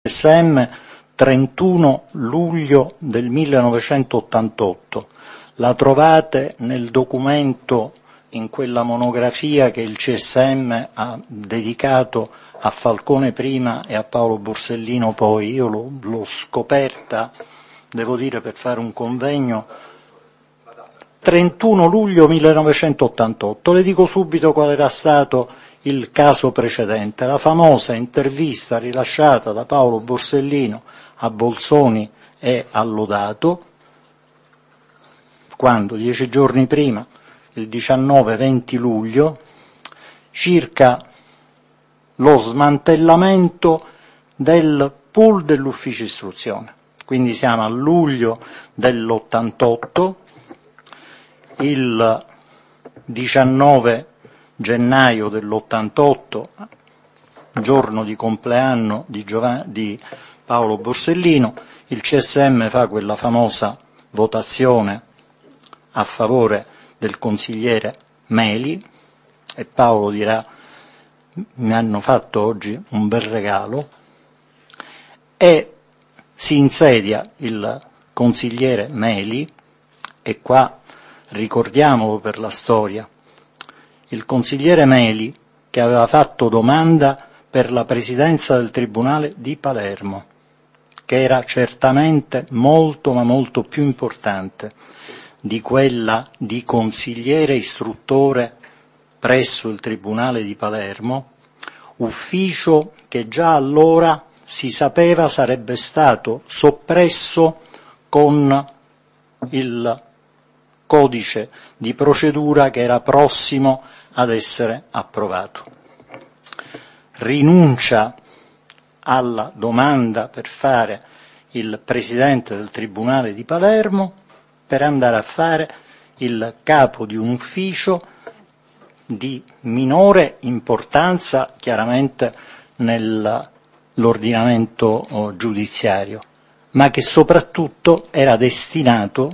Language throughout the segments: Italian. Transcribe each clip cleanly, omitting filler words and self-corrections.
CSM 31 luglio del 1988. La trovate nel documento, in quella monografia che il CSM ha dedicato a Falcone prima e a Paolo Borsellino poi. Io l'ho scoperta, devo dire, per fare un convegno, 31 luglio 1988. Le dico subito qual era stato il caso precedente, la famosa intervista rilasciata da Paolo Borsellino a Bolzoni e a Lodato, quando 10 giorni prima, il 19-20 luglio, circa lo smantellamento del pool dell'ufficio istruzione. Quindi siamo a luglio dell'88, il 19 gennaio dell'88, giorno di compleanno di Paolo Borsellino, il CSM fa quella famosa votazione a favore del consigliere Meli, e Paolo dirà: mi hanno fatto oggi un bel regalo, e si insedia il consigliere Meli, e qua ricordiamolo per la storia, il consigliere Meli che aveva fatto domanda per la presidenza del Tribunale di Palermo, che era certamente molto ma molto più importante di quella di consigliere istruttore presso il Tribunale di Palermo, ufficio che già allora si sapeva sarebbe stato soppresso con il codice di procedura che era prossimo ad essere approvato. Rinuncia alla domanda per fare il presidente del Tribunale di Palermo per andare a fare il capo di un ufficio di minore importanza chiaramente nell'ordinamento giudiziario, ma che soprattutto era destinato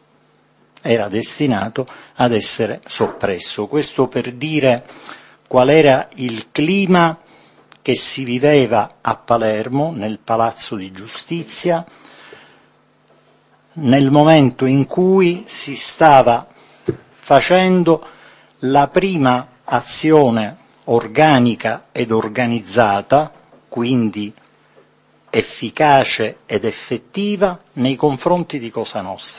ad essere soppresso. Questo per dire qual era il clima che si viveva a Palermo, nel Palazzo di Giustizia, nel momento in cui si stava facendo la prima azione organica ed organizzata, quindi efficace ed effettiva, nei confronti di Cosa Nostra.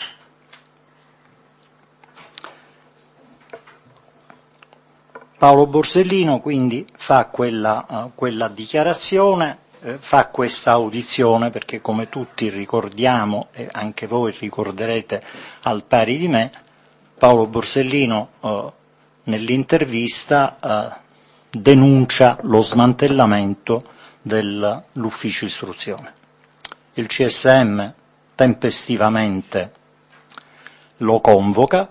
Paolo Borsellino quindi fa quella dichiarazione, fa questa audizione, perché come tutti ricordiamo, e anche voi ricorderete al pari di me, Paolo Borsellino nell'intervista denuncia lo smantellamento dell'ufficio istruzione. Il CSM tempestivamente lo convoca,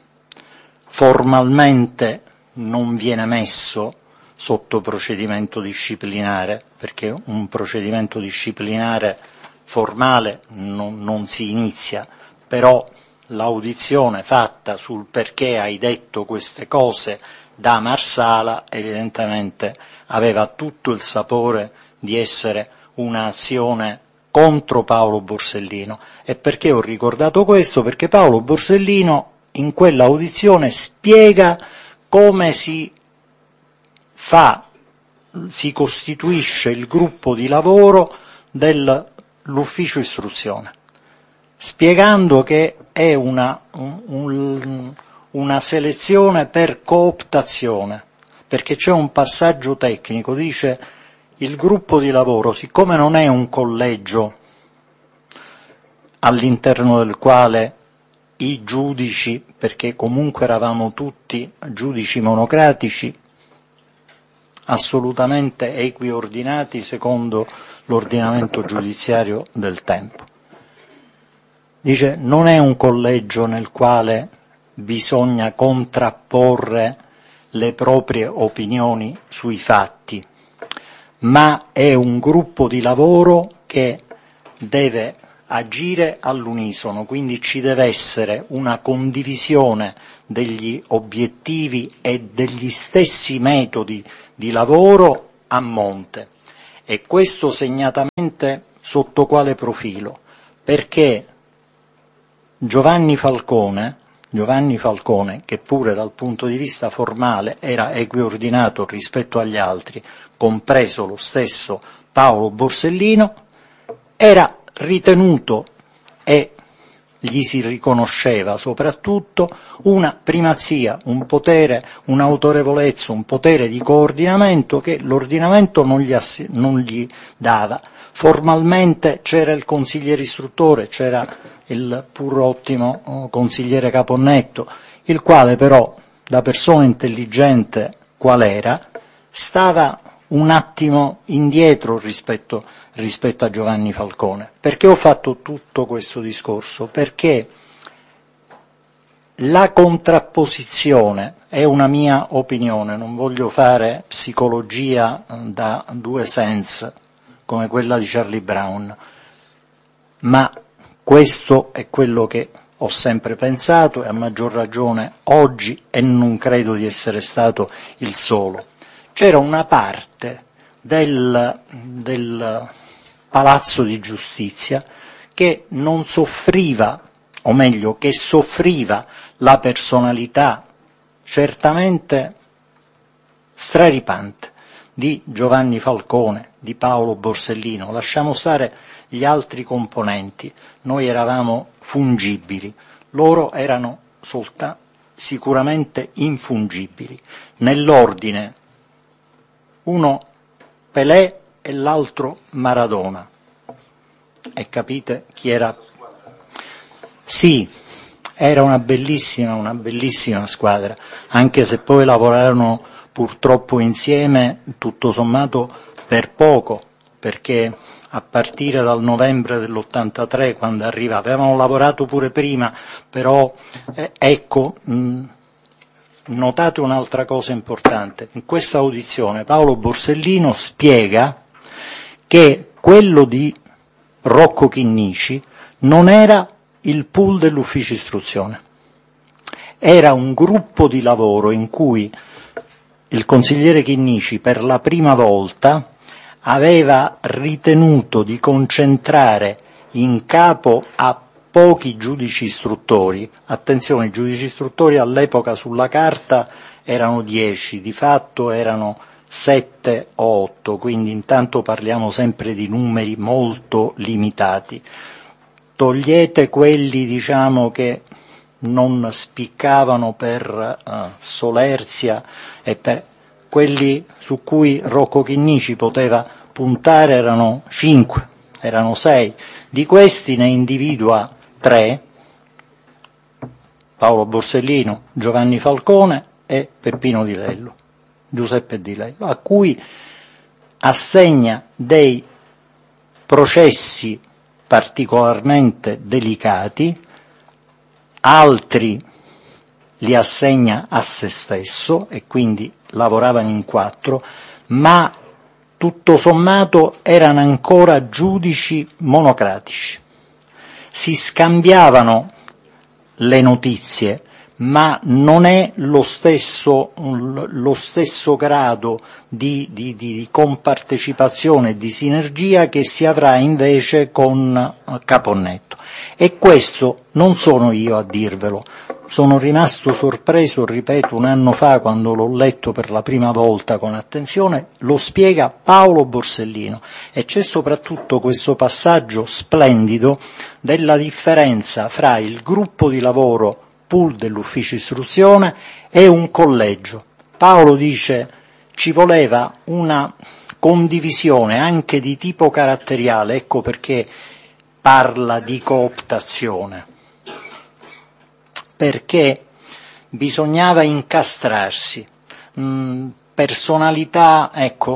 formalmente non viene messo sotto procedimento disciplinare, perché un procedimento disciplinare formale non si inizia, però l'audizione fatta sul perché hai detto queste cose da Marsala evidentemente aveva tutto il sapore di essere un'azione contro Paolo Borsellino. E perché ho ricordato questo? Perché Paolo Borsellino in quell'audizione spiega come si costituisce il gruppo di lavoro dell'ufficio istruzione, spiegando che è una selezione per cooptazione, perché c'è un passaggio tecnico, dice: il gruppo di lavoro, siccome non è un collegio all'interno del quale i giudici, perché comunque eravamo tutti giudici monocratici, assolutamente equiordinati secondo l'ordinamento giudiziario del tempo. Dice: non è un collegio nel quale bisogna contrapporre le proprie opinioni sui fatti, ma è un gruppo di lavoro che deve agire all'unisono, quindi ci deve essere una condivisione degli obiettivi e degli stessi metodi di lavoro a monte, E questo segnatamente sotto quale profilo? Perché Giovanni Falcone, che pure dal punto di vista formale era equiordinato rispetto agli altri, compreso lo stesso Paolo Borsellino, era ritenuto e gli si riconosceva soprattutto una primazia, un potere, un'autorevolezza, un potere di coordinamento che l'ordinamento non gli dava. Formalmente c'era il consigliere istruttore, c'era il pur ottimo consigliere Caponnetto, il quale però, da persona intelligente qual era, stava un attimo indietro rispetto a Giovanni Falcone. Perché ho fatto tutto questo discorso? Perché la contrapposizione è una mia opinione, non voglio fare psicologia da due sense come quella di Charlie Brown, ma questo è quello che ho sempre pensato e a maggior ragione oggi, e non credo di essere stato il solo. C'era una parte del Palazzo di Giustizia che non soffriva, o meglio, che soffriva la personalità certamente straripante di Giovanni Falcone, di Paolo Borsellino. Lasciamo stare gli altri componenti, noi eravamo fungibili, loro erano sicuramente infungibili, nell'ordine uno Pelé e l'altro Maradona. E capite chi era? Sì, era una bellissima squadra, anche se poi lavorarono purtroppo insieme, tutto sommato per poco, perché a partire dal novembre dell'83, quando avevano lavorato pure prima, però notate un'altra cosa importante. In questa audizione Paolo Borsellino spiega che quello di Rocco Chinnici non era il pool dell'ufficio istruzione, era un gruppo di lavoro in cui il consigliere Chinnici per la prima volta aveva ritenuto di concentrare in capo a pochi giudici istruttori. Attenzione, i giudici istruttori all'epoca sulla carta erano 10, di fatto erano 7 o 8, quindi intanto parliamo sempre di numeri molto limitati. Togliete quelli, diciamo, che non spiccavano per solerzia e per quelli su cui Rocco Chinnici poteva puntare erano 5, erano 6. Di questi ne individua 3, Paolo Borsellino, Giovanni Falcone e Peppino Di Lello, Giuseppe Di Lello, a cui assegna dei processi particolarmente delicati, altri li assegna a se stesso e quindi lavoravano in 4, ma tutto sommato erano ancora giudici monocratici. Si scambiavano le notizie, ma non è lo stesso grado di compartecipazione e di sinergia che si avrà invece con Caponnetto. E questo non sono io a dirvelo, sono rimasto sorpreso, ripeto, un anno fa quando l'ho letto per la prima volta con attenzione, lo spiega Paolo Borsellino, e c'è soprattutto questo passaggio splendido della differenza fra il gruppo di lavoro pool dell'ufficio istruzione e un collegio. Paolo dice ci voleva una condivisione anche di tipo caratteriale, ecco perché parla di cooptazione, perché bisognava incastrarsi, personalità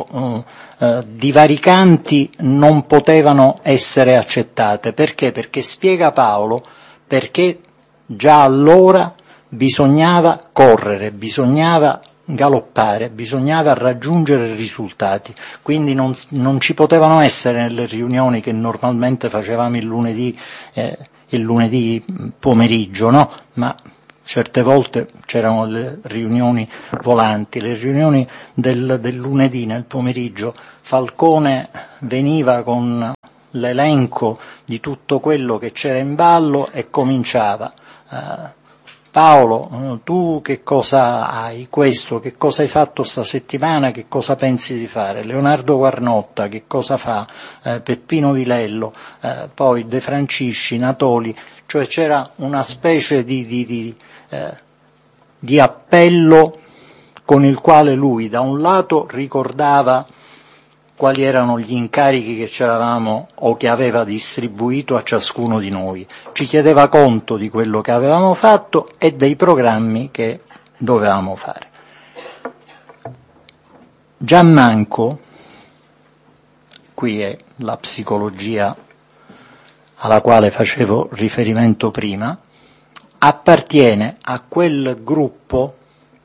divaricanti non potevano essere accettate. Perché? Perché spiega Paolo, perché già allora bisognava correre, bisognava galoppare, bisognava raggiungere risultati, quindi non ci potevano essere nelle riunioni che normalmente facevamo il lunedì pomeriggio, no? Ma certe volte c'erano le riunioni volanti, le riunioni del lunedì nel pomeriggio Falcone veniva con l'elenco di tutto quello che c'era in ballo e cominciava: Paolo, tu che cosa hai? Questo, che cosa hai fatto sta settimana? Che cosa pensi di fare? Leonardo Guarnotta, che cosa fa? Peppino Vilello, poi De Francisci, Natoli, cioè c'era una specie di appello con il quale lui da un lato ricordava quali erano gli incarichi che c'eravamo o che aveva distribuito a ciascuno di noi, ci chiedeva conto di quello che avevamo fatto e dei programmi che dovevamo fare. Gianmanco, qui è la psicologia alla quale facevo riferimento prima, appartiene a quel gruppo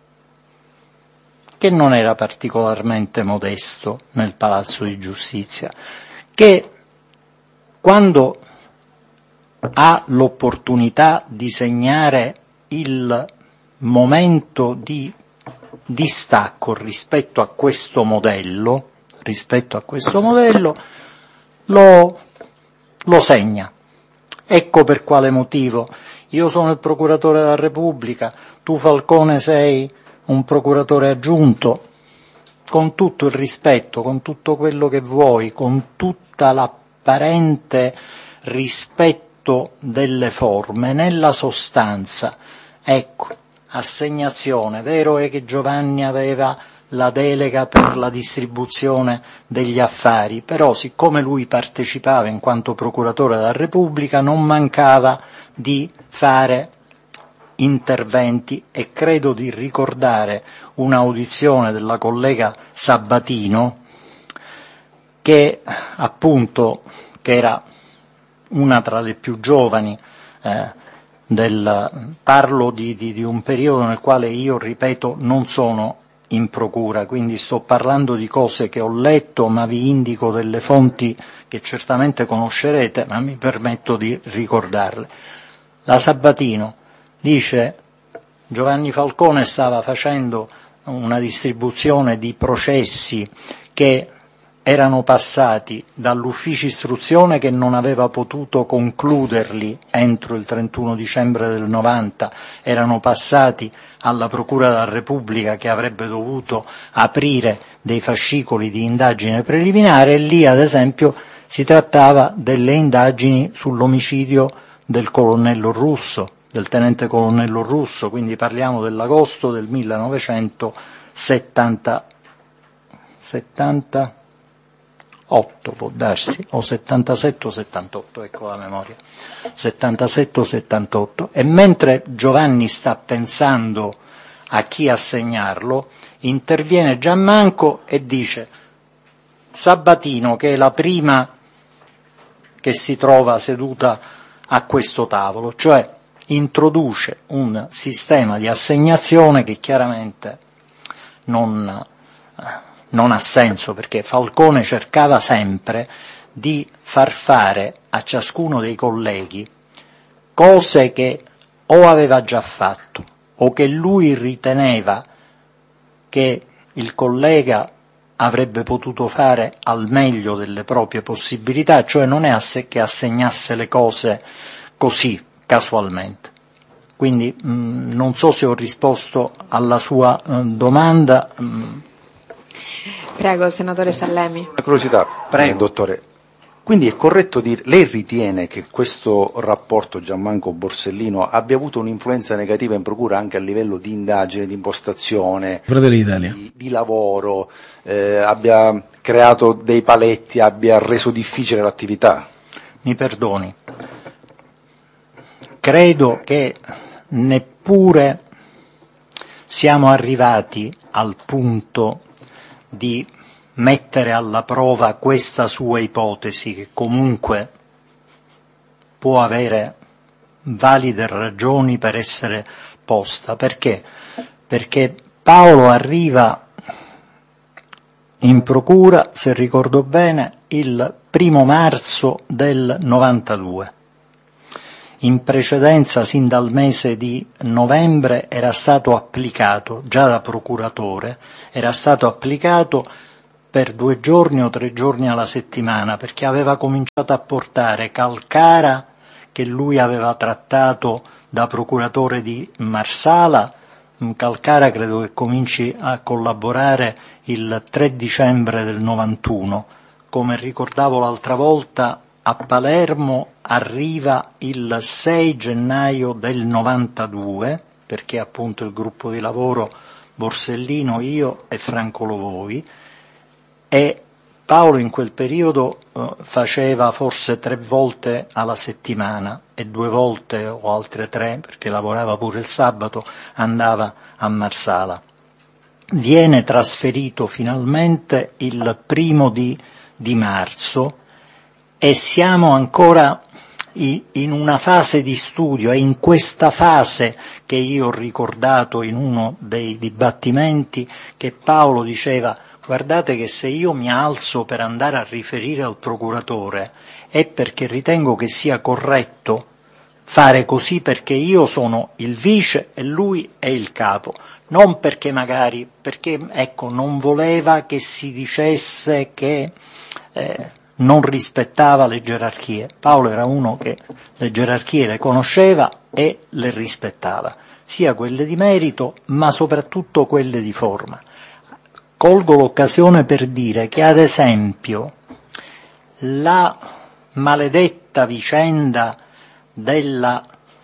che non era particolarmente modesto nel Palazzo di Giustizia, che quando ha l'opportunità di segnare il momento di distacco rispetto a questo modello, lo segna. Ecco per quale motivo io sono il procuratore della Repubblica, tu Falcone sei un procuratore aggiunto, con tutto il rispetto, con tutto quello che vuoi, con tutta l'apparente rispetto delle forme, nella sostanza, ecco, assegnazione. Vero è che Giovanni aveva la delega per la distribuzione degli affari, però siccome lui partecipava in quanto procuratore della Repubblica non mancava di fare interventi, e credo di ricordare un'audizione della collega Sabatino che appunto, che era una tra le più giovani, parlo di un periodo nel quale io, ripeto, non sono in procura, quindi sto parlando di cose che ho letto, ma vi indico delle fonti che certamente conoscerete, ma mi permetto di ricordarle. La Sabatino dice: Giovanni Falcone stava facendo una distribuzione di processi che erano passati dall'ufficio istruzione, che non aveva potuto concluderli entro il 31 dicembre del 90, erano passati alla Procura della Repubblica, che avrebbe dovuto aprire dei fascicoli di indagine preliminare, e lì ad esempio si trattava delle indagini sull'omicidio del colonnello Russo, del tenente colonnello Russo, quindi parliamo dell'agosto del 1978, può darsi, o 77 o 78, ecco la memoria, 77 o 78, e mentre Giovanni sta pensando a chi assegnarlo, interviene Gianmanco e dice: Sabatino, che è la prima che si trova seduta a questo tavolo, cioè introduce un sistema di assegnazione che chiaramente non ha senso, perché Falcone cercava sempre di far fare a ciascuno dei colleghi cose che o aveva già fatto o che lui riteneva che il collega avrebbe potuto fare al meglio delle proprie possibilità, cioè non è che assegnasse le cose così, casualmente. Quindi non so se ho risposto alla sua domanda. Prego, senatore Sallemi. Una curiosità, dottore. Quindi è corretto dire, lei ritiene che questo rapporto Gianmanco-Borsellino abbia avuto un'influenza negativa in procura anche a livello di indagine, di impostazione, di lavoro, abbia creato dei paletti, abbia reso difficile l'attività? Mi perdoni, credo che neppure siamo arrivati al punto di mettere alla prova questa sua ipotesi, che comunque può avere valide ragioni per essere posta. Perché? Perché Paolo arriva in procura, se ricordo bene, il 1° marzo del 92. In precedenza, sin dal mese di novembre, era stato applicato, già da procuratore, era stato applicato per 2 giorni o 3 giorni alla settimana, perché aveva cominciato a portare Calcara, che lui aveva trattato da procuratore di Marsala. Calcara credo che cominci a collaborare il 3 dicembre del 91. Come ricordavo l'altra volta, a Palermo arriva il 6 gennaio del 92, perché appunto il gruppo di lavoro Borsellino, io e Franco Lovoi, e Paolo in quel periodo faceva forse 3 volte alla settimana e 2 volte o altre 3, perché lavorava pure il sabato, andava a Marsala. Viene trasferito finalmente il 1° di marzo e siamo ancora in una fase di studio. È in questa fase che io ho ricordato in uno dei dibattimenti che Paolo diceva: guardate che se io mi alzo per andare a riferire al procuratore è perché ritengo che sia corretto fare così, perché io sono il vice e lui è il capo, non perché non voleva che si dicesse che non rispettava le gerarchie. Paolo era uno che le gerarchie le conosceva e le rispettava, sia quelle di merito ma soprattutto quelle di forma. Colgo l'occasione per dire che, ad esempio, la maledetta vicenda del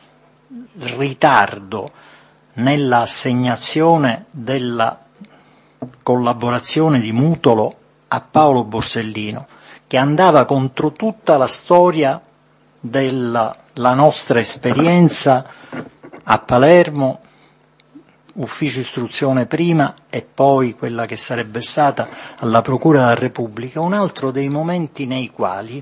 ritardo nell'assegnazione della collaborazione di Mutolo a Paolo Borsellino, che andava contro tutta la storia della nostra esperienza a Palermo, ufficio istruzione prima e poi quella che sarebbe stata alla Procura della Repubblica, un altro dei momenti nei quali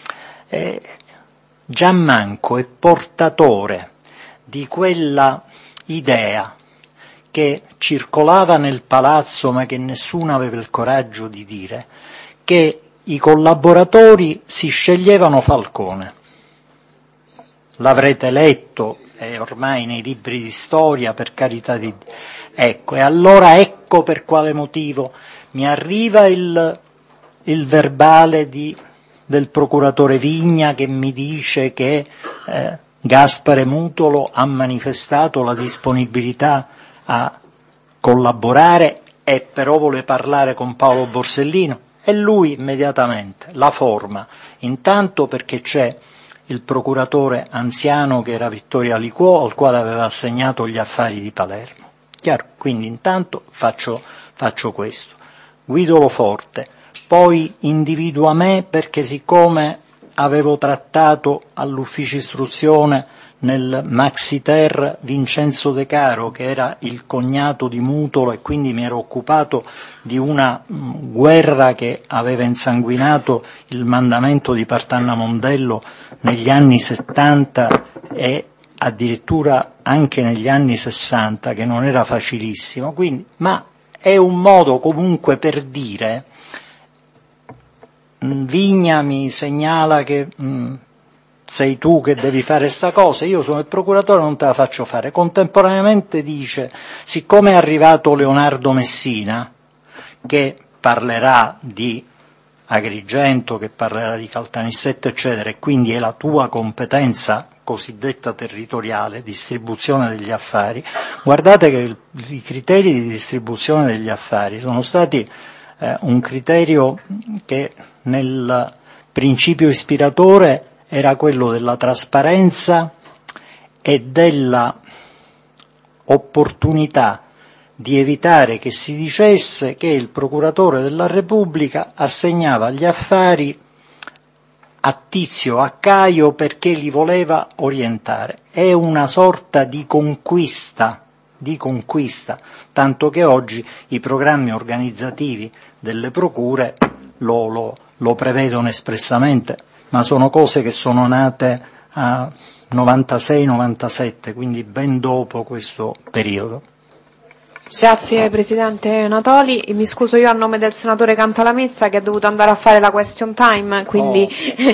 Giammanco è portatore di quella idea che circolava nel palazzo ma che nessuno aveva il coraggio di dire, che i collaboratori si sceglievano Falcone. L'avrete letto ormai nei libri di storia, per carità di Dio. Ecco, e allora ecco per quale motivo mi arriva il verbale del procuratore Vigna che mi dice che Gaspare Mutolo ha manifestato la disponibilità a collaborare e però vuole parlare con Paolo Borsellino, e lui immediatamente la forma, intanto perché c'è il procuratore anziano che era Vittorio Aliquò, al quale aveva assegnato gli affari di Palermo. Chiaro? Quindi intanto faccio questo. Guido Lo Forte, poi individua me perché siccome avevo trattato all'ufficio istruzione nel Maxiter Vincenzo De Caro, che era il cognato di Mutolo, e quindi mi ero occupato di una guerra che aveva insanguinato il mandamento di Partanna Mondello negli anni 70 e addirittura anche negli anni 60, che non era facilissimo, quindi, ma è un modo comunque per dire. Vigna mi segnala che sei tu che devi fare sta cosa, io sono il procuratore, non te la faccio fare. Contemporaneamente dice, siccome è arrivato Leonardo Messina, che parlerà di Agrigento, che parlerà di Caltanissetta, eccetera, e quindi è la tua competenza cosiddetta territoriale, distribuzione degli affari, guardate che i criteri di distribuzione degli affari sono stati un criterio che nel principio ispiratore era quello della trasparenza e della opportunità di evitare che si dicesse che il procuratore della Repubblica assegnava gli affari a Tizio, a Caio, perché li voleva orientare. È una sorta di conquista, tanto che oggi i programmi organizzativi delle procure lo prevedono espressamente, ma sono cose che sono nate a 96-97, quindi ben dopo questo periodo. Grazie Presidente Natoli, mi scuso io a nome del senatore Cantalamessa che ha dovuto andare a fare la question time, quindi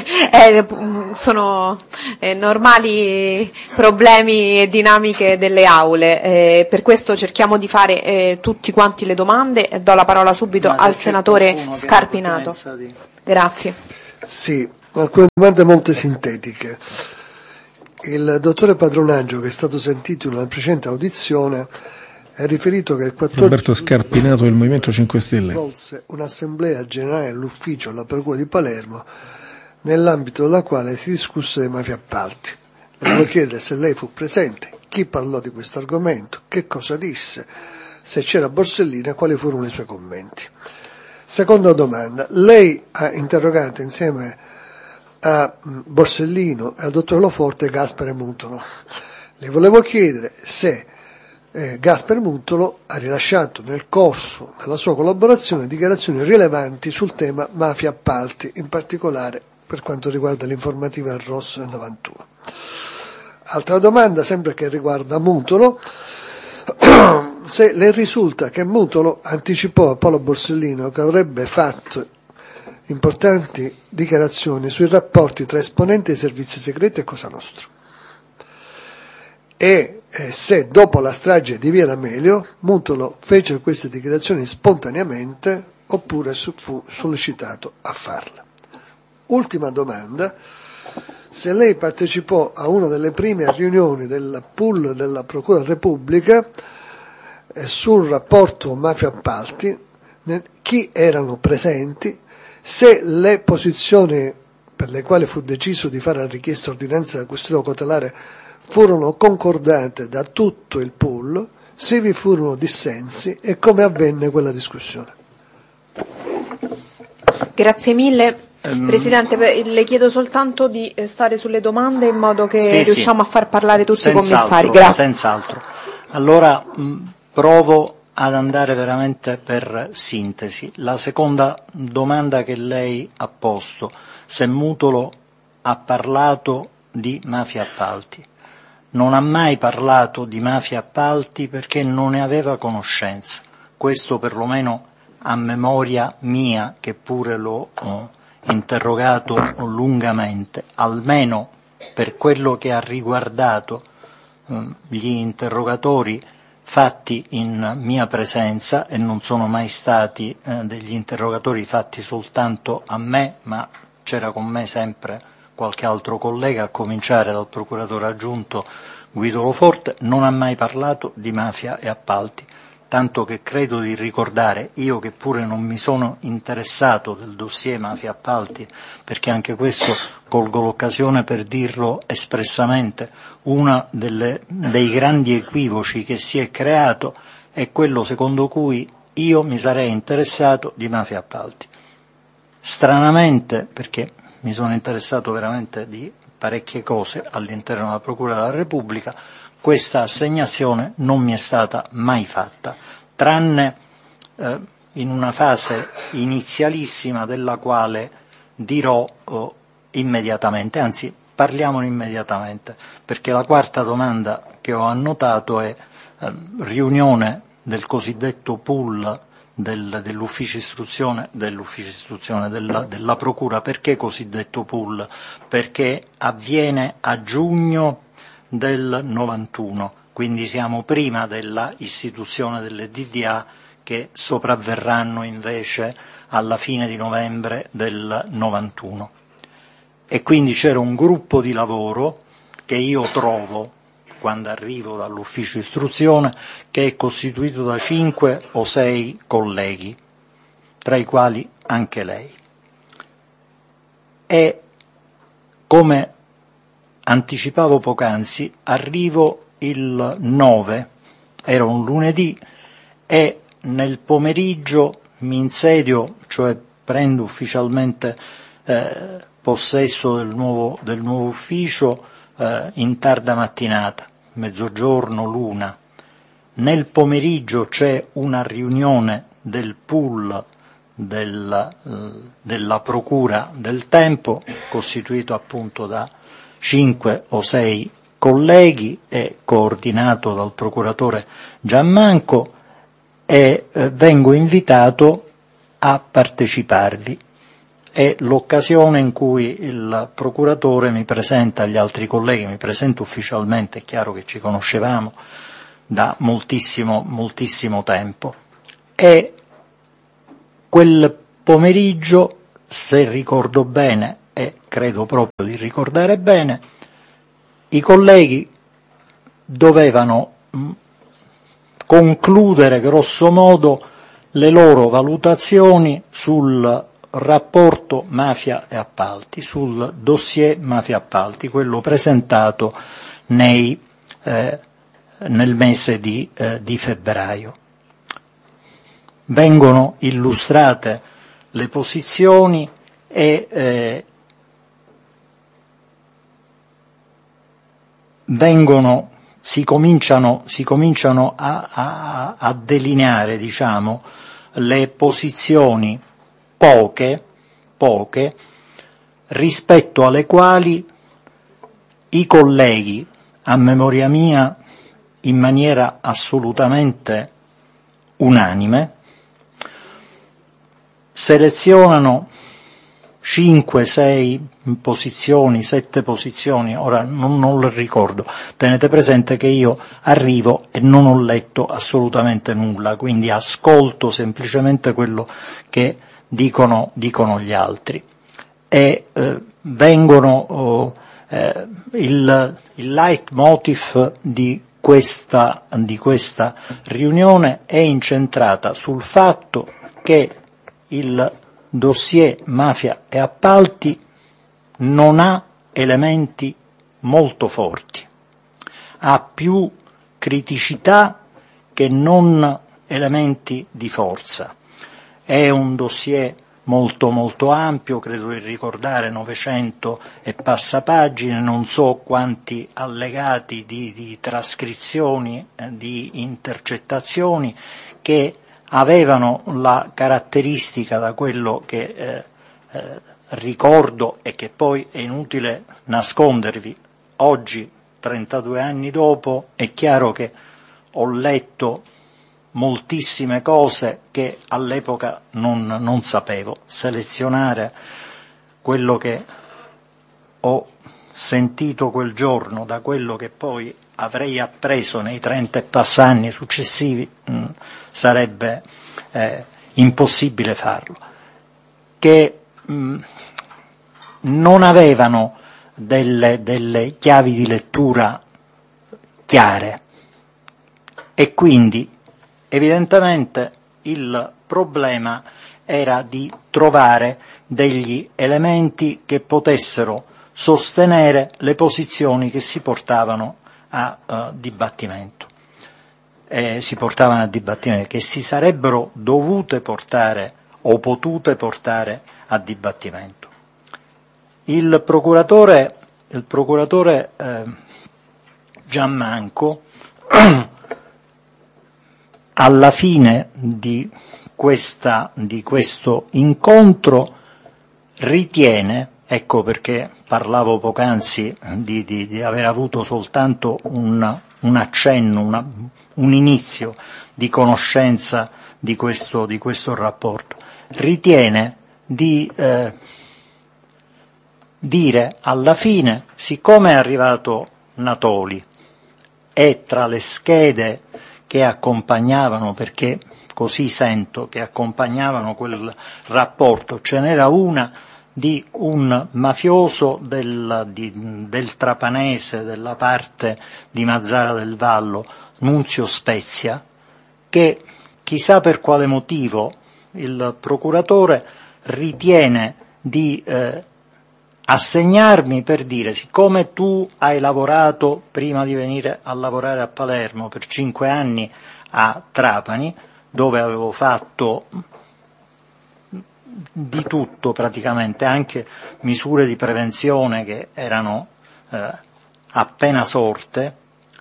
sono normali problemi e dinamiche delle aule, per questo cerchiamo di fare tutti quanti le domande e do la parola subito al senatore Scarpinato. Grazie. Sì, alcune domande molto sintetiche. Il dottore Padronaggio, che è stato sentito in una precedente audizione, ha riferito che il 14 Roberto Scarpinato del Movimento 5 Stelle svolse un'assemblea generale all'ufficio della Procura di Palermo, nell'ambito della quale si discusse dei mafia appalti. Le devo chiedere se lei fu presente, chi parlò di questo argomento, che cosa disse, se c'era Borsellino e quali furono i suoi commenti. Seconda domanda, lei ha interrogato insieme a Borsellino e al dottor Loforte Gaspare Mutolo. Le volevo chiedere se Gaspare Mutolo ha rilasciato nel corso della sua collaborazione dichiarazioni rilevanti sul tema mafia appalti, in particolare per quanto riguarda l'informativa al Rosso del 91. Altra domanda, sempre che riguarda Mutolo, se le risulta che Mutolo anticipò a Paolo Borsellino che avrebbe fatto importanti dichiarazioni sui rapporti tra esponenti dei servizi segreti e Cosa Nostra, e se dopo la strage di Via D'Amelio Mutolo fece queste dichiarazioni spontaneamente oppure fu sollecitato a farle. Ultima domanda, se lei partecipò a una delle prime riunioni del pool della Procura della Repubblica sul rapporto mafia appalti, chi erano presenti, se le posizioni per le quali fu deciso di fare la richiesta ordinanza della custodia cautelare furono concordate da tutto il pool, se vi furono dissensi e come avvenne quella discussione. Grazie mille. Presidente, le chiedo soltanto di stare sulle domande in modo che riusciamo a far parlare tutti i commissari. Grazie. Senz'altro. Allora provo ad andare veramente per sintesi. La seconda domanda che lei ha posto, se Mutolo ha parlato di mafia appalti. Non ha mai parlato di mafia appalti perché non ne aveva conoscenza. Questo perlomeno a memoria mia, che pure l'ho interrogato lungamente, almeno per quello che ha riguardato gli interrogatori fatti in mia presenza, e non sono mai stati degli interrogatori fatti soltanto a me, ma c'era con me sempre qualche altro collega, a cominciare dal procuratore aggiunto Guido Loforte. Non ha mai parlato di mafia e appalti, tanto che credo di ricordare, io che pure non mi sono interessato del dossier mafia appalti, perché anche questo colgo l'occasione per dirlo espressamente, uno dei grandi equivoci che si è creato è quello secondo cui io mi sarei interessato di mafia appalti. Stranamente, perché mi sono interessato veramente di parecchie cose all'interno della Procura della Repubblica, questa assegnazione non mi è stata mai fatta, tranne in una fase inizialissima della quale dirò immediatamente, anzi parliamone immediatamente, perché la quarta domanda che ho annotato è riunione del cosiddetto pool dell'ufficio istruzione della Procura. Perché cosiddetto pool? Perché avviene a giugno del 91, quindi siamo prima della istituzione delle DDA, che sopravverranno invece alla fine di novembre del 91. E quindi c'era un gruppo di lavoro che io trovo quando arrivo dall'ufficio istruzione, che è costituito da 5 o 6 colleghi, tra i quali anche lei. E come anticipavo poc'anzi, arrivo il 9, era un lunedì, e nel pomeriggio mi insedio, cioè prendo ufficialmente possesso del nuovo ufficio in tarda mattinata, mezzogiorno, l'una. Nel pomeriggio c'è una riunione del pool della Procura del Tempo, costituito appunto da 5 o 6 colleghi e coordinato dal procuratore Giammanco, e vengo invitato a parteciparvi. È l'occasione in cui il procuratore mi presenta agli altri colleghi, mi presenta ufficialmente, è chiaro che ci conoscevamo da moltissimo tempo, e quel pomeriggio, se ricordo bene, e credo proprio di ricordare bene, i colleghi dovevano concludere grosso modo le loro valutazioni sul rapporto mafia e appalti, sul dossier mafia e appalti, quello presentato nel mese di febbraio. Vengono illustrate le posizioni e si cominciano a delineare, diciamo, le posizioni poche, rispetto alle quali i colleghi, a memoria mia, in maniera assolutamente unanime, selezionano 5, 6 posizioni, 7 posizioni, ora non le ricordo. Tenete presente che io arrivo e non ho letto assolutamente nulla, quindi ascolto semplicemente quello che dicono gli altri. E il leitmotiv di questa riunione è incentrata sul fatto che il dossier mafia e appalti non ha elementi molto forti, ha più criticità che non elementi di forza. È un dossier molto ampio, credo di ricordare 900 e passa pagine, non so quanti allegati di trascrizioni, di intercettazioni, che avevano la caratteristica, da quello che ricordo e che poi è inutile nascondervi, oggi 32 anni dopo è chiaro che ho letto moltissime cose che all'epoca non sapevo. Selezionare quello che ho sentito quel giorno da quello che poi avrei appreso nei 30 e passa anni successivi sarebbe impossibile farlo, che non avevano delle chiavi di lettura chiare, e quindi evidentemente il problema era di trovare degli elementi che potessero sostenere le posizioni che si portavano a dibattimento, che si sarebbero dovute portare o potute portare a dibattimento. Il procuratore Giammanco alla fine di questo incontro ritiene, ecco perché parlavo poc'anzi di aver avuto soltanto un accenno, un inizio di conoscenza di questo rapporto, ritiene di dire alla fine, siccome è arrivato Natoli e tra le schede che accompagnavano, perché così sento, che accompagnavano quel rapporto, ce n'era una di un mafioso del Trapanese, della parte di Mazzara del Vallo, Nunzio Spezia, che chissà per quale motivo il procuratore ritiene di assegnarmi per dire: siccome tu hai lavorato prima di venire a lavorare a Palermo per 5 anni a Trapani, dove avevo fatto di tutto praticamente, anche misure di prevenzione che erano appena sorte,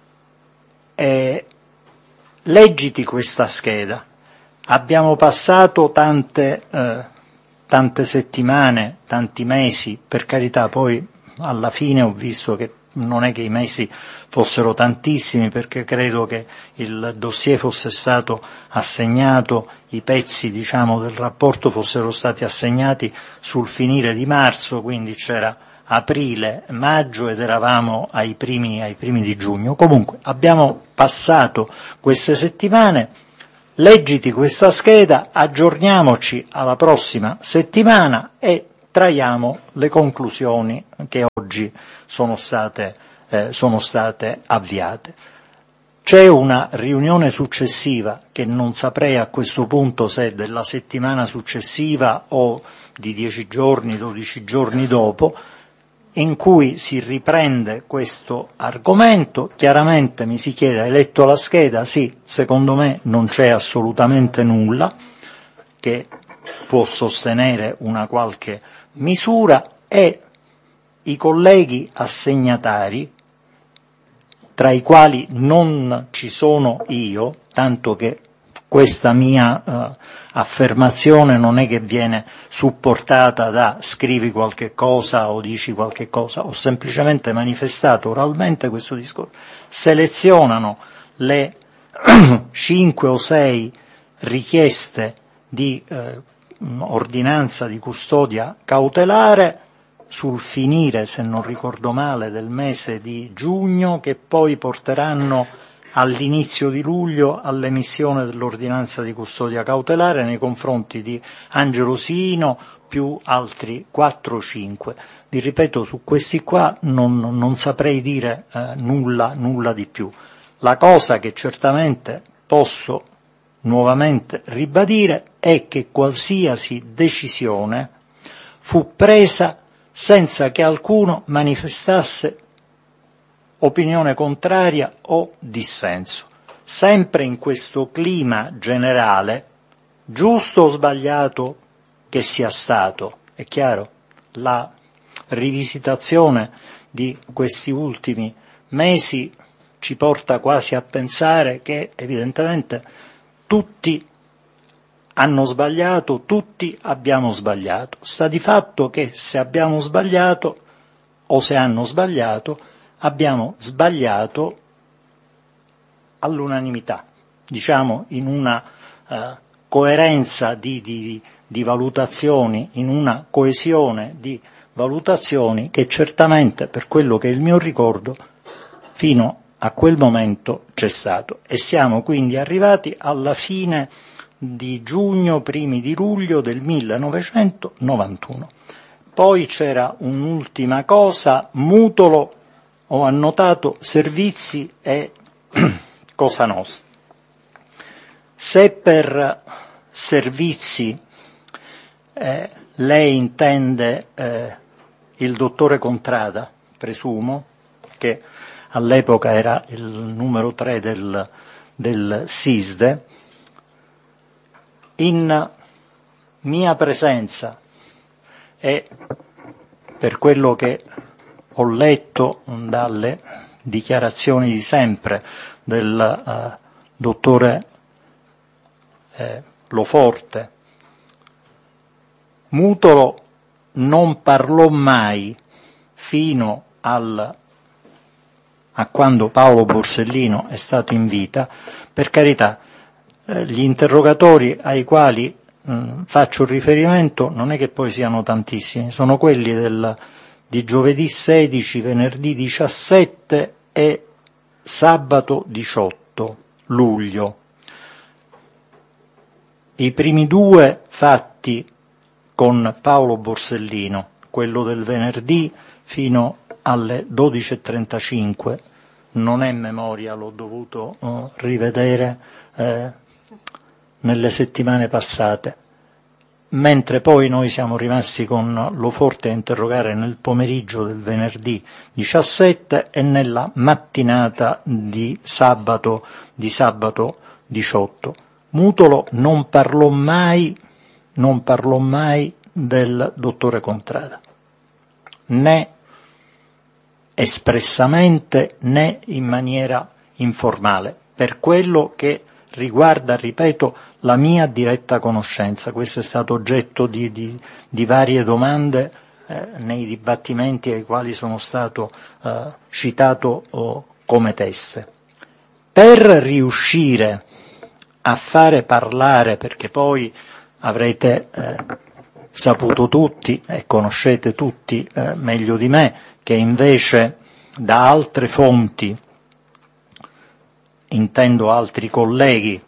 leggiti questa scheda. Abbiamo passato tante settimane, tanti mesi, per carità, poi alla fine ho visto che non è che i mesi fossero tantissimi, perché credo che il dossier fosse stato assegnato, i pezzi del rapporto fossero stati assegnati sul finire di marzo, quindi c'era aprile, maggio ed eravamo ai primi di giugno. Comunque abbiamo passato queste settimane, leggiti questa scheda, aggiorniamoci alla prossima settimana e traiamo le conclusioni che oggi sono state avviate. C'è una riunione successiva che non saprei a questo punto se è della settimana successiva o di 10 giorni, 12 giorni dopo, in cui si riprende questo argomento. Chiaramente mi si chiede: hai letto la scheda? Sì, secondo me non c'è assolutamente nulla che può sostenere una qualche misura, e i colleghi assegnatari, tra i quali non ci sono io, tanto che questa mia affermazione non è che viene supportata da scrivi qualche cosa o dici qualche cosa, ho semplicemente manifestato oralmente questo discorso, selezionano le 5 o 6 richieste di ordinanza di custodia cautelare sul finire, se non ricordo male, del mese di giugno, che poi porteranno all'inizio di luglio all'emissione dell'ordinanza di custodia cautelare nei confronti di Angelo Sino più altri 4 o 5. Vi ripeto, su questi qua non saprei dire nulla di più. La cosa che certamente posso nuovamente ribadire è che qualsiasi decisione fu presa senza che alcuno manifestasse opinione contraria o dissenso, sempre in questo clima generale, giusto o sbagliato che sia stato. È chiaro, la rivisitazione di questi ultimi mesi ci porta quasi a pensare che evidentemente tutti hanno sbagliato, tutti abbiamo sbagliato. Sta di fatto che se abbiamo sbagliato o se hanno sbagliato, abbiamo sbagliato all'unanimità, in una coerenza di valutazioni, in una coesione di valutazioni che certamente, per quello che è il mio ricordo, fino a quel momento c'è stato. E siamo quindi arrivati alla fine di giugno, primi di luglio del 1991. Poi c'era un'ultima cosa, Mutolo, ho annotato servizi e Cosa Nostra. Se per servizi lei intende il dottore Contrada, presumo, che all'epoca era il numero 3 del SISDE, in mia presenza e per quello che ho letto dalle dichiarazioni di sempre del dottore Loforte, Mutolo non parlò mai fino a quando Paolo Borsellino è stato in vita. Per carità, gli interrogatori ai quali faccio riferimento non è che poi siano tantissimi, sono quelli di giovedì 16, venerdì 17 e sabato 18 luglio. I primi 2 fatti con Paolo Borsellino, quello del venerdì fino alle 12:35, non è memoria, l'ho dovuto rivedere nelle settimane passate, mentre poi noi siamo rimasti con Loforte a interrogare nel pomeriggio del venerdì 17 e nella mattinata di sabato 18. Mutolo non parlò mai del dottore Contrada, né espressamente né in maniera informale, per quello che riguarda, ripeto, la mia diretta conoscenza. Questo è stato oggetto di varie domande nei dibattimenti ai quali sono stato citato come teste. Per riuscire a fare parlare, perché poi avrete saputo tutti e conoscete tutti meglio di me che invece da altre fonti, intendo altri colleghi,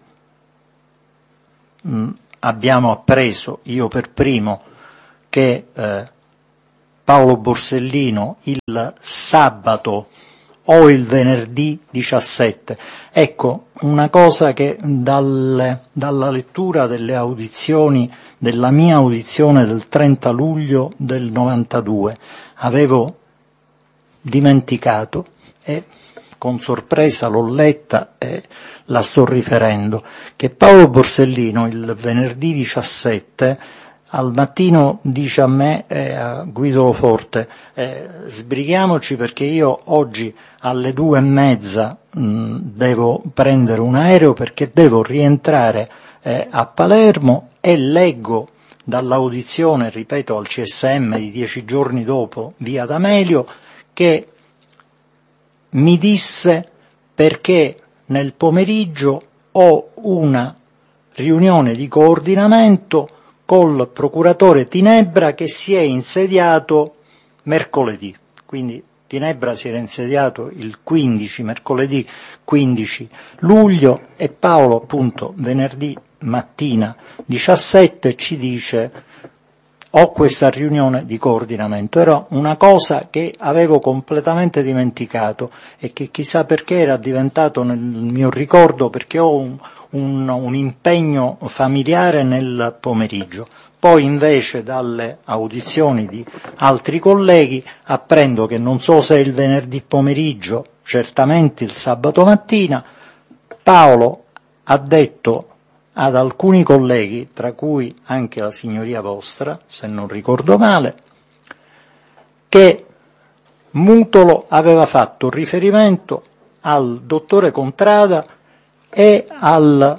abbiamo appreso, io per primo, che Paolo Borsellino il sabato o il venerdì 17. Ecco, una cosa che dalla lettura delle audizioni, della mia audizione del 30 luglio del 92, avevo dimenticato e con sorpresa l'ho letta e la sto riferendo, che Paolo Borsellino il venerdì 17 al mattino dice a me e a Guido Loforte sbrighiamoci perché io oggi alle 2:30 devo prendere un aereo perché devo rientrare a Palermo e leggo dall'audizione, ripeto, al CSM di 10 giorni dopo via D'Amelio, che mi disse perché nel pomeriggio ho una riunione di coordinamento col procuratore Tinebra che si è insediato mercoledì, quindi Tinebra si era insediato il 15, mercoledì 15 luglio e Paolo appunto venerdì mattina 17 ci dice ho questa riunione di coordinamento. Era una cosa che avevo completamente dimenticato e che chissà perché era diventato nel mio ricordo perché ho un impegno familiare nel pomeriggio. Poi invece dalle audizioni di altri colleghi apprendo che non so se il venerdì pomeriggio, certamente il sabato mattina, Paolo ha detto ad alcuni colleghi, tra cui anche la signoria vostra, se non ricordo male, che Mutolo aveva fatto riferimento al dottore Contrada e al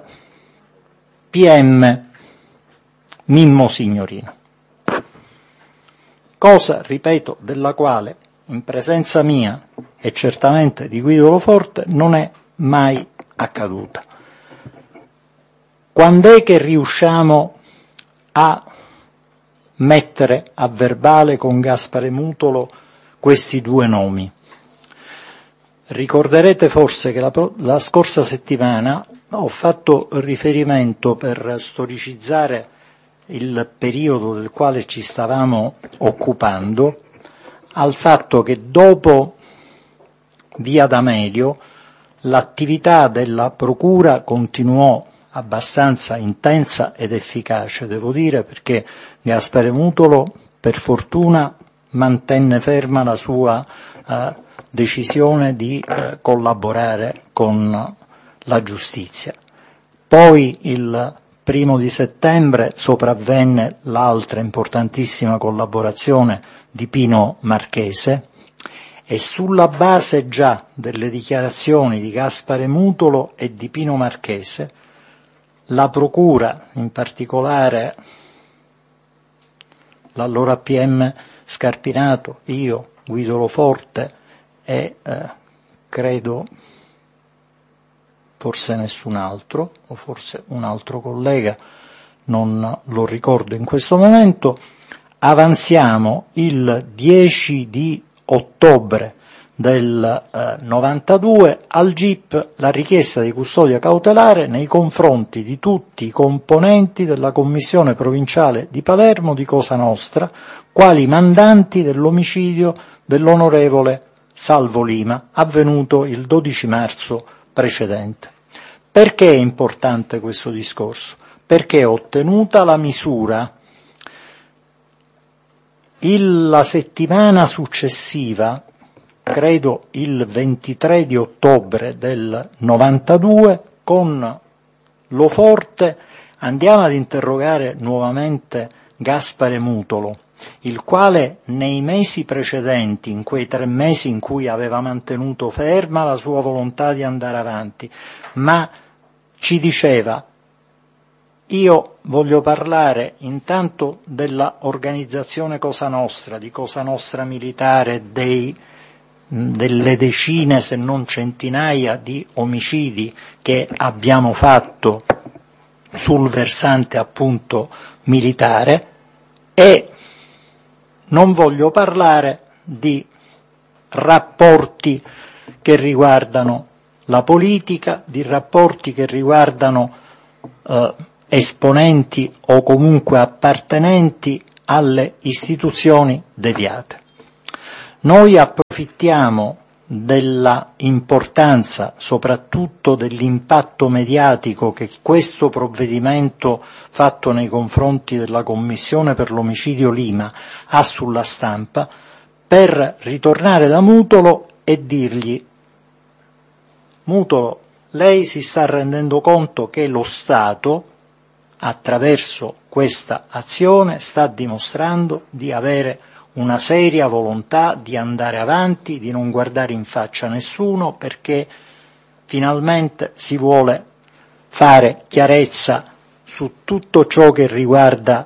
PM Mimmo Signorino. Cosa, ripeto, della quale in presenza mia e certamente di Guido Loforte non è mai accaduta. Quando è che riusciamo a mettere a verbale con Gaspare Mutolo questi due nomi? Ricorderete forse che la scorsa settimana ho fatto riferimento, per storicizzare il periodo del quale ci stavamo occupando, al fatto che dopo via D'Amelio l'attività della procura continuò abbastanza intensa ed efficace, devo dire, perché Gaspare Mutolo per fortuna mantenne ferma la sua decisione di collaborare con la giustizia. Poi il 1 settembre sopravvenne l'altra importantissima collaborazione di Pino Marchese e sulla base già delle dichiarazioni di Gaspare Mutolo e di Pino Marchese la procura, in particolare l'allora PM Scarpinato, io, Guido Loforte e credo forse nessun altro, o forse un altro collega, non lo ricordo in questo momento, avanziamo il 10 di ottobre del 92 al GIP la richiesta di custodia cautelare nei confronti di tutti i componenti della Commissione Provinciale di Palermo di Cosa Nostra, quali mandanti dell'omicidio dell'onorevole Salvo Lima, avvenuto il 12 marzo precedente. Perché è importante questo discorso? Perché ottenuta la misura, la settimana successiva, credo il 23 di ottobre del 92, con Loforte andiamo ad interrogare nuovamente Gaspare Mutolo, il quale nei mesi precedenti, in quei 3 mesi in cui aveva mantenuto ferma la sua volontà di andare avanti, ma ci diceva io voglio parlare intanto della organizzazione Cosa Nostra, di Cosa Nostra militare, delle decine se non centinaia di omicidi che abbiamo fatto sul versante appunto militare, e non voglio parlare di rapporti che riguardano la politica, di rapporti che riguardano esponenti o comunque appartenenti alle istituzioni deviate. Noi approfittiamo della importanza, soprattutto dell'impatto mediatico che questo provvedimento fatto nei confronti della Commissione per l'omicidio Lima ha sulla stampa, per ritornare da Mutolo e dirgli: Mutolo, lei si sta rendendo conto che lo Stato, attraverso questa azione, sta dimostrando di avere una seria volontà di andare avanti, di non guardare in faccia a nessuno, perché finalmente si vuole fare chiarezza su tutto ciò che riguarda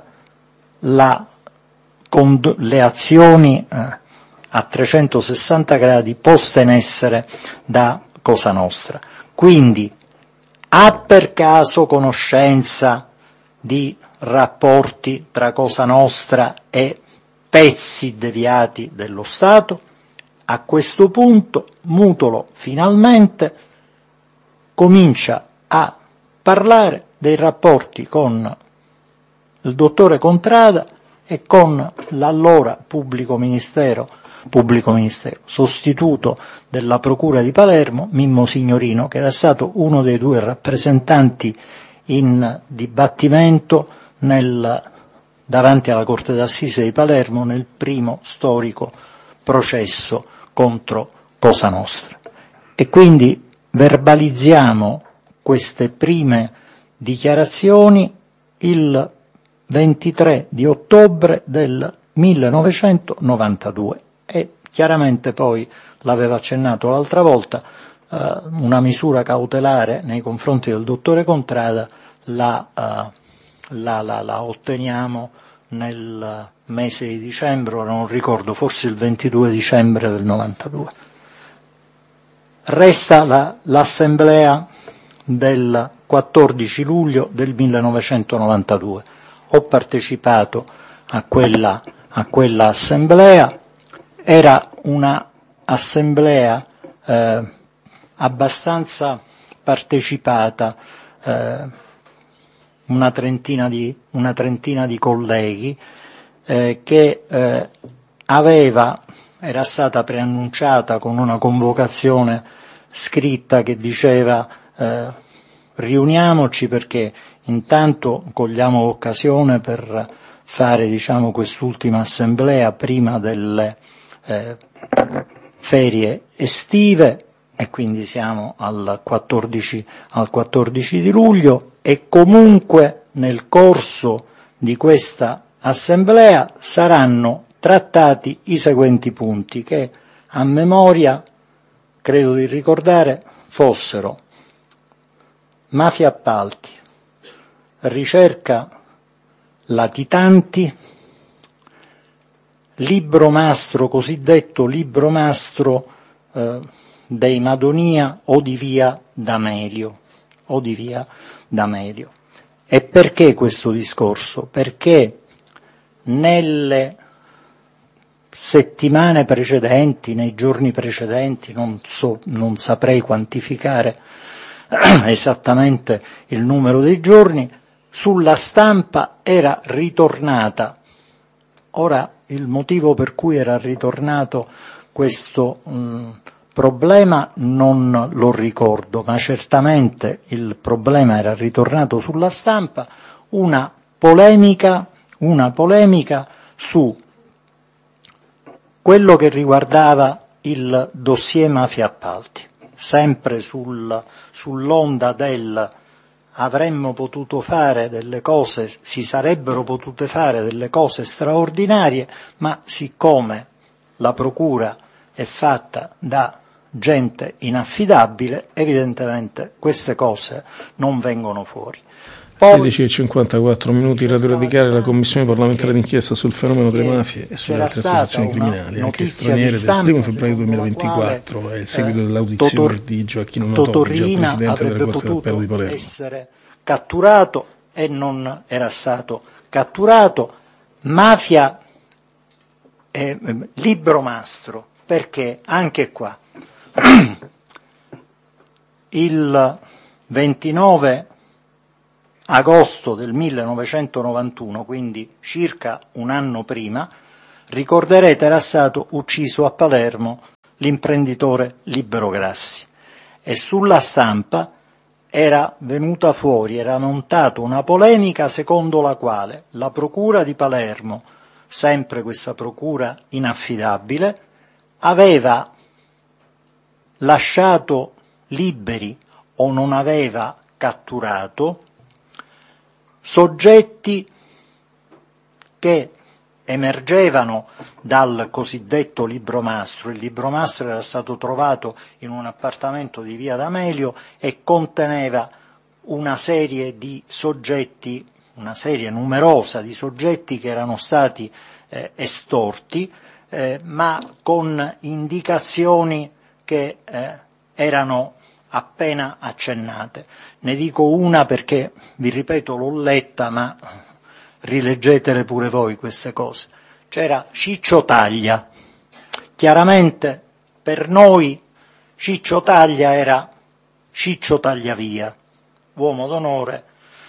le azioni a 360 gradi poste in essere da Cosa Nostra. Quindi, ha per caso conoscenza di rapporti tra Cosa Nostra e pezzi deviati dello Stato? A questo punto Mutolo finalmente comincia a parlare dei rapporti con il dottore Contrada e con l'allora pubblico ministero sostituto della Procura di Palermo, Mimmo Signorino, che era stato uno dei due rappresentanti in dibattimento davanti alla Corte d'Assise di Palermo nel primo storico processo contro Cosa Nostra. E quindi verbalizziamo queste prime dichiarazioni il 23 di ottobre del 1992 e chiaramente poi, l'aveva accennato l'altra volta, una misura cautelare nei confronti del dottore Contrada la otteniamo nel mese di dicembre, non ricordo, forse il 22 dicembre del 92. Resta l'assemblea del 14 luglio del 1992. Ho partecipato a quella assemblea, era una assemblea abbastanza partecipata, una trentina di colleghi che era stata preannunciata con una convocazione scritta che diceva riuniamoci perché intanto cogliamo l'occasione per fare quest'ultima assemblea prima delle ferie estive, e quindi siamo al 14 di luglio, e comunque nel corso di questa assemblea saranno trattati i seguenti punti che a memoria credo di ricordare fossero mafia appalti, ricerca latitanti, libro mastro, cosiddetto libro mastro dei Madonia o di via D'Amelio. E perché questo discorso? Perché nelle settimane precedenti, nei giorni precedenti, non saprei quantificare esattamente il numero dei giorni, sulla stampa era ritornata. Ora, il motivo per cui era ritornato questo problema non lo ricordo, ma certamente il problema era ritornato sulla stampa, una polemica su quello che riguardava il dossier mafia appalti, sempre sull'onda del avremmo potuto fare delle cose, si sarebbero potute fare delle cose straordinarie, ma siccome la procura è fatta da gente inaffidabile, evidentemente queste cose non vengono fuori. 16:54 Radio Radicale, la Commissione parlamentare d'inchiesta sul fenomeno delle mafie e sulle altre associazioni criminali, anche straniere, del 1 febbraio 2024, è il seguito dell'audizione di Gioacchino Natori, già presidente della Corte d'Appello di Palermo. Essere catturato e non era stato catturato. Mafia e libero mastro, perché anche qua il 29 agosto del 1991, quindi circa un anno prima, ricorderete, era stato ucciso a Palermo l'imprenditore Libero Grassi e sulla stampa era venuta fuori, era montata una polemica secondo la quale la procura di Palermo, sempre questa procura inaffidabile, aveva lasciato liberi o non aveva catturato soggetti che emergevano dal cosiddetto libromastro. Il libromastro era stato trovato in un appartamento di via D'Amelio e conteneva una serie di soggetti, una serie numerosa di soggetti che erano stati estorti, ma con indicazioni che erano appena accennate. Ne dico una perché, vi ripeto, l'ho letta, ma rileggetele pure voi queste cose. C'era Ciccio Taglia. Chiaramente per noi Ciccio Taglia era Ciccio Tagliavia, uomo d'onore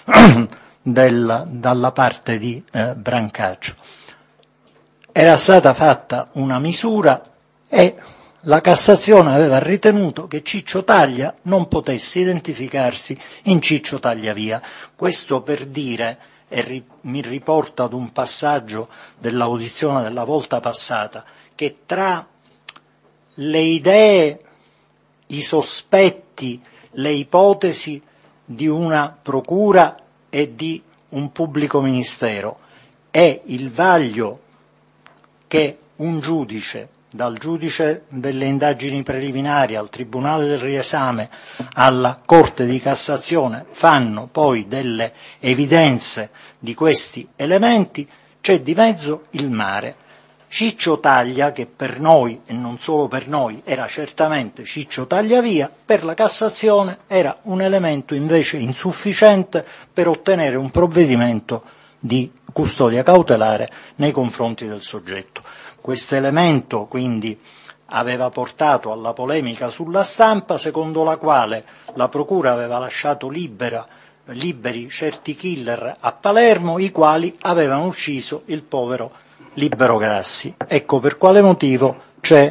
dalla parte di Brancaccio. Era stata fatta una misura e la Cassazione aveva ritenuto che Ciccio Taglia non potesse identificarsi in Ciccio Tagliavia. Questo per dire, e mi riporta ad un passaggio dell'audizione della volta passata, che tra le idee, i sospetti, le ipotesi di una procura e di un pubblico ministero e il vaglio che un giudice, dal giudice delle indagini preliminari al Tribunale del riesame alla Corte di Cassazione, fanno poi delle evidenze di questi elementi, c'è di mezzo il mare. Ciccio Taglia, che per noi, e non solo per noi, era certamente Ciccio Tagliavia, per la Cassazione era un elemento invece insufficiente per ottenere un provvedimento di custodia cautelare nei confronti del soggetto. Questo elemento quindi aveva portato alla polemica sulla stampa, secondo la quale la procura aveva lasciato liberi certi killer a Palermo, i quali avevano ucciso il povero Libero Grassi. Ecco per quale motivo c'è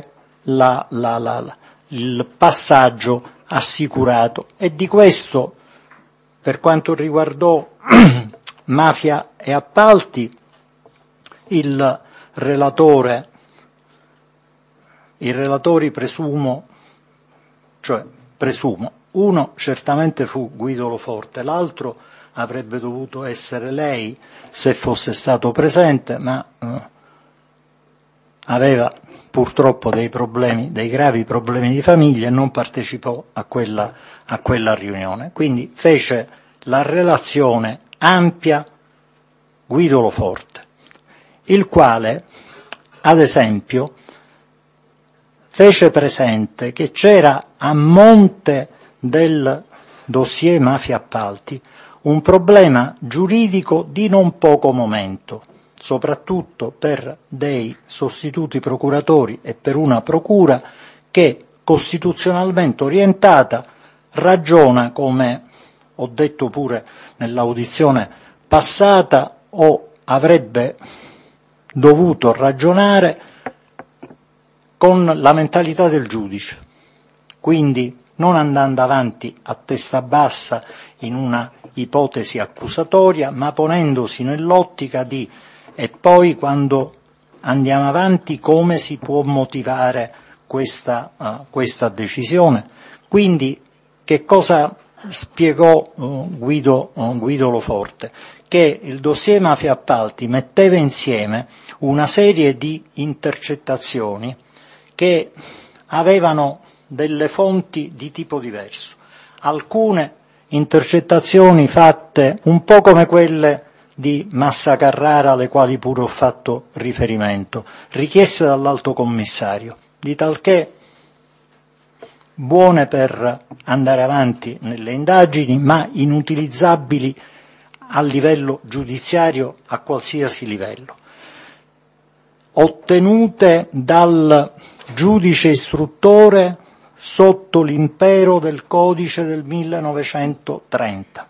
il passaggio assicurato. E di questo, per quanto riguardò mafia e appalti, i relatori presumo, uno certamente fu Guido Lo Forte, l'altro avrebbe dovuto essere lei se fosse stato presente, ma aveva purtroppo dei gravi problemi di famiglia e non partecipò a quella riunione. Quindi fece la relazione ampia Guido Lo Forte, il quale, ad esempio, fece presente che c'era a monte del dossier mafia appalti un problema giuridico di non poco momento, soprattutto per dei sostituti procuratori e per una procura che, costituzionalmente orientata, ragiona, come ho detto pure nell'audizione passata, o avrebbe dovuto ragionare con la mentalità del giudice, quindi non andando avanti a testa bassa in una ipotesi accusatoria, ma ponendosi nell'ottica di e poi quando andiamo avanti come si può motivare questa decisione. Quindi che cosa spiegò Guido Lo Forte? Che il dossier mafia appalti metteva insieme una serie di intercettazioni che avevano delle fonti di tipo diverso, alcune intercettazioni fatte un po' come quelle di Massa Carrara, alle quali pure ho fatto riferimento, richieste dall'Alto Commissario, di talché buone per andare avanti nelle indagini, ma inutilizzabili a livello giudiziario, a qualsiasi livello, ottenute dal giudice istruttore sotto l'impero del codice del 1930.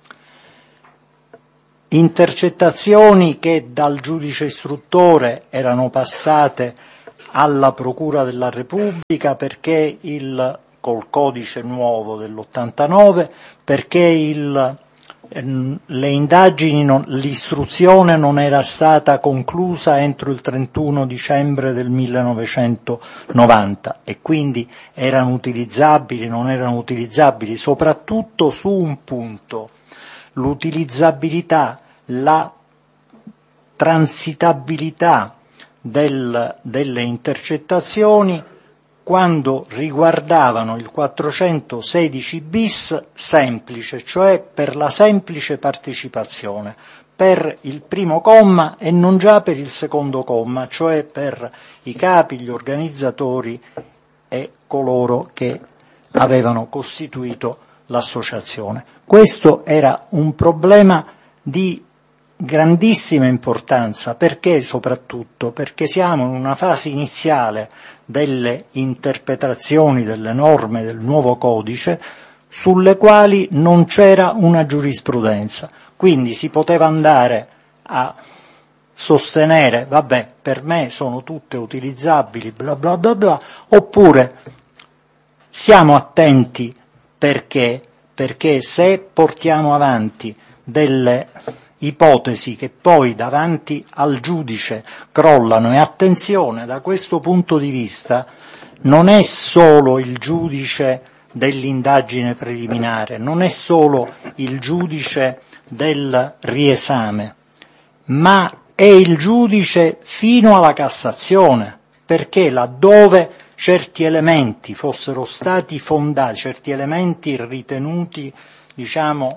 Intercettazioni che dal giudice istruttore erano passate alla Procura della Repubblica perché col codice nuovo dell'89, perché le indagini, l'istruzione non era stata conclusa entro il 31 dicembre del 1990 e quindi erano utilizzabili, non erano utilizzabili, soprattutto su un punto, l'utilizzabilità, la transitabilità delle intercettazioni quando riguardavano il 416 bis semplice, cioè per la semplice partecipazione, per il primo comma e non già per il secondo comma, cioè per i capi, gli organizzatori e coloro che avevano costituito l'associazione. Questo era un problema di grandissima importanza, perché soprattutto perché siamo in una fase iniziale delle interpretazioni delle norme del nuovo codice sulle quali non c'era una giurisprudenza, quindi si poteva andare a sostenere vabbè, per me sono tutte utilizzabili, bla bla bla bla, oppure stiamo attenti perché se portiamo avanti delle ipotesi che poi davanti al giudice crollano, e attenzione, da questo punto di vista non è solo il giudice dell'indagine preliminare, non è solo il giudice del riesame, ma è il giudice fino alla Cassazione, perché laddove certi elementi fossero stati fondati, certi elementi ritenuti, diciamo,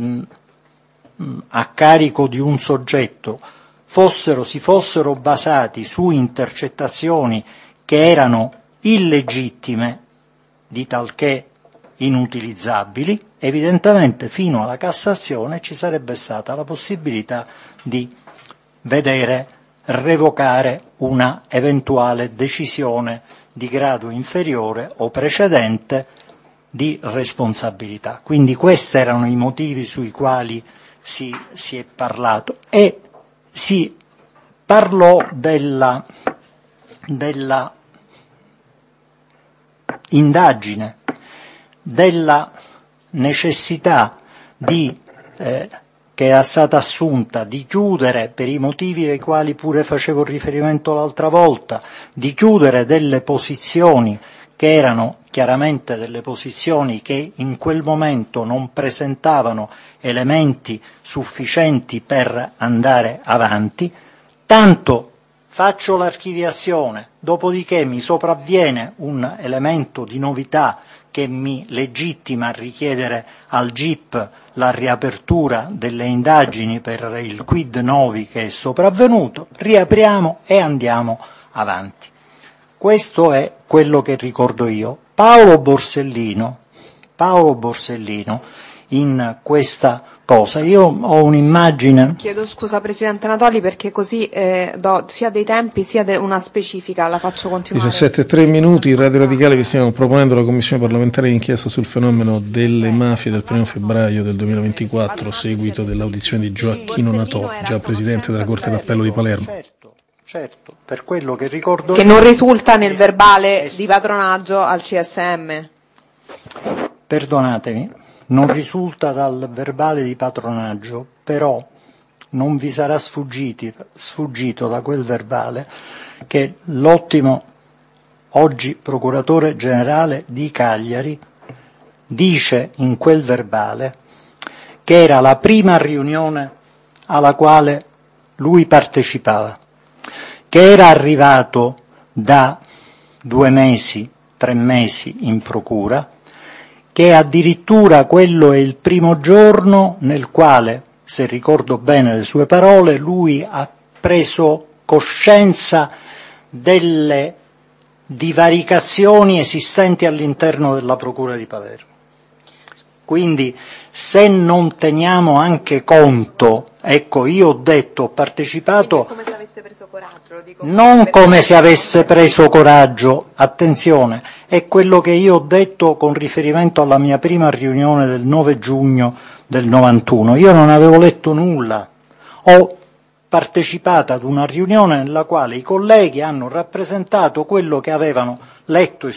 a carico di un soggetto si fossero basati su intercettazioni che erano illegittime, di talché inutilizzabili, evidentemente fino alla Cassazione ci sarebbe stata la possibilità di vedere revocare una eventuale decisione di grado inferiore o precedente di responsabilità. Quindi questi erano i motivi sui quali si è parlato, e si parlò della indagine, della necessità che era stata assunta di chiudere, per i motivi ai quali pure facevo riferimento l'altra volta, di chiudere delle posizioni che erano chiaramente delle posizioni che in quel momento non presentavano elementi sufficienti per andare avanti, tanto faccio l'archiviazione, dopodiché mi sopravviene un elemento di novità che mi legittima a richiedere al GIP la riapertura delle indagini per il quid novi che è sopravvenuto, riapriamo e andiamo avanti. Questo è quello che ricordo io. Paolo Borsellino in questa cosa, io ho un'immagine. Chiedo scusa Presidente Natoli, perché così do sia dei tempi sia una specifica, la faccio continuare. 17:03 Radio Radicale, vi stiamo proponendo la Commissione parlamentare di inchiesta sul fenomeno delle mafie del 1 febbraio del 2024, seguito dell'audizione di Gioacchino Natò, già Presidente della Corte d'Appello di Palermo. Certo, per quello che ricordo che non risulta nel verbale di patronaggio al CSM. Perdonatemi, non risulta dal verbale di patronaggio, però non vi sarà sfuggito da quel verbale che l'ottimo oggi procuratore generale di Cagliari dice in quel verbale che era la prima riunione alla quale lui partecipava, che era arrivato da 2 mesi, 3 mesi in procura, che addirittura quello è il primo giorno nel quale, se ricordo bene le sue parole, lui ha preso coscienza delle divaricazioni esistenti all'interno della Procura di Palermo. Quindi se non teniamo anche conto, ecco, io ho detto, ho partecipato, come se avesse preso coraggio, lo dico, non come se avesse preso coraggio, attenzione, è quello che io ho detto con riferimento alla mia prima riunione del 9 giugno del 91, io non avevo letto nulla, ho partecipato ad una riunione nella quale i colleghi hanno rappresentato quello che avevano letto e